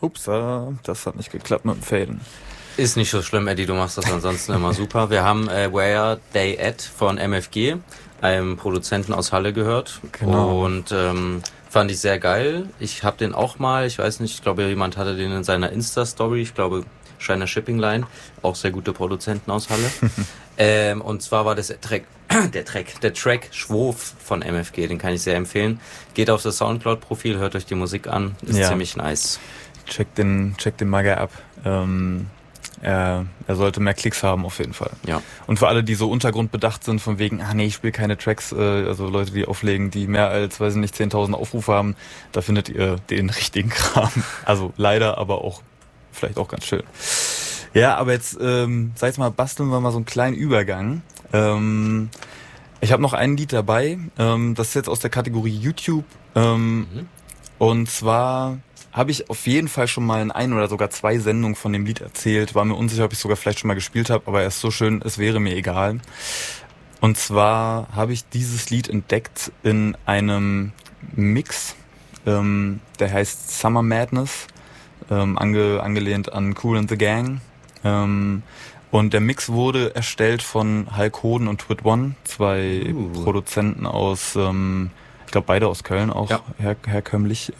Ups, das hat nicht geklappt mit dem Faden. Ist nicht so schlimm, Eddie, du machst das ansonsten immer super. Wir haben Where They At von MFG, einem Produzenten aus Halle, gehört. Genau. Und fand ich sehr geil. Ich habe den auch mal, ich weiß nicht, ich glaube, jemand hatte den in seiner Insta-Story, ich glaube, Shiner Shipping Line, auch sehr gute Produzenten aus Halle. Und zwar war das der Track Schwof von MFG, den kann ich sehr empfehlen. Geht auf das Soundcloud-Profil, hört euch die Musik an, ist ziemlich nice. Checkt den Maga ab. Er sollte mehr Klicks haben auf jeden Fall. Ja. Und für alle, die so untergrundbedacht sind, von wegen, ich spiele keine Tracks, also Leute, die auflegen, die mehr als, 10.000 Aufrufe haben, da findet ihr den richtigen Kram. Also leider, aber auch vielleicht auch ganz schön. Ja, aber jetzt, sag ich mal, basteln wir mal so einen kleinen Übergang. Ich habe noch ein Lied dabei, das ist jetzt aus der Kategorie YouTube. Und zwar habe ich auf jeden Fall schon mal in ein oder sogar 2 Sendungen von dem Lied erzählt. War mir unsicher, ob ich sogar vielleicht schon mal gespielt habe, aber er ist so schön, es wäre mir egal. Und zwar habe ich dieses Lied entdeckt in einem Mix, der heißt Summer Madness, angelehnt an Kool and the Gang. Und der Mix wurde erstellt von Hulk Hoden und Twit One, 2 Produzenten aus... ich glaube beide aus Köln auch, ja. Herkömmlich.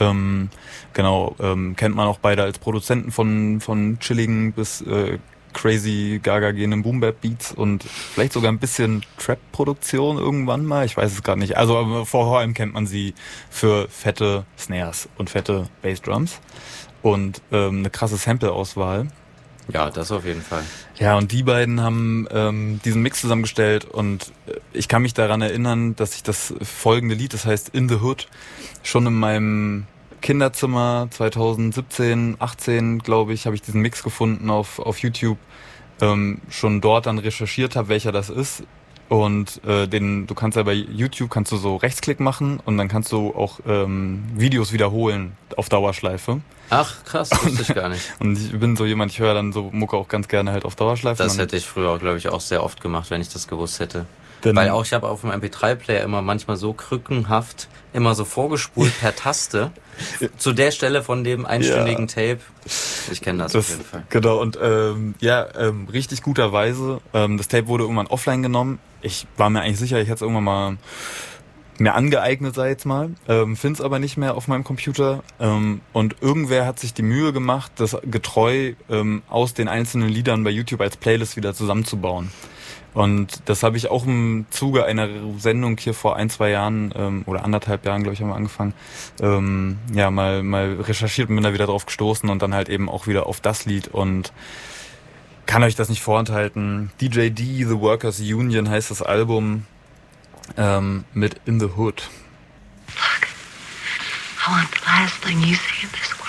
Kennt man auch beide als Produzenten von chilligen bis crazy gaga gehenden Boom-Bap-Beats und vielleicht sogar ein bisschen Trap-Produktion irgendwann mal. Ich weiß es gerade nicht. Also aber vor allem kennt man sie für fette Snares und fette Bassdrums und eine krasse Sample-Auswahl. Ja, das auf jeden Fall. Ja, und die beiden haben diesen Mix zusammengestellt und ich kann mich daran erinnern, dass ich das folgende Lied, das heißt In the Hood, schon in meinem Kinderzimmer 2017, 18, glaube ich, habe ich diesen Mix gefunden auf YouTube, schon dort dann recherchiert habe, welcher das ist. Und du kannst ja bei YouTube kannst du so Rechtsklick machen und dann kannst du auch Videos wiederholen auf Dauerschleife. Ach, krass, wusste ich gar nicht. Und ich bin so jemand, ich höre dann so Mucke auch ganz gerne halt auf Dauerschleife. Das hätte ich früher, glaube ich, auch sehr oft gemacht, wenn ich das gewusst hätte. Denn weil auch ich habe auf dem MP3-Player immer manchmal so krückenhaft immer so vorgespult per Taste zu der Stelle von dem einstündigen Tape. Ich kenne das auf jeden Fall. Genau, und richtig guterweise. Das Tape wurde irgendwann offline genommen. Ich war mir eigentlich sicher, ich hätte es irgendwann mal mir angeeignet, sag ich jetzt mal. Find's aber nicht mehr auf meinem Computer. Und irgendwer hat sich die Mühe gemacht, das getreu aus den einzelnen Liedern bei YouTube als Playlist wieder zusammenzubauen. Und das habe ich auch im Zuge einer Sendung hier vor 1-2 Jahren oder 1,5 Jahren, glaube ich, haben wir angefangen, mal recherchiert und bin da wieder drauf gestoßen und dann halt eben auch wieder auf das Lied und kann euch das nicht vorenthalten. DJD, The Workers Union heißt das Album mit In the Hood. Look, I want the last thing you say in this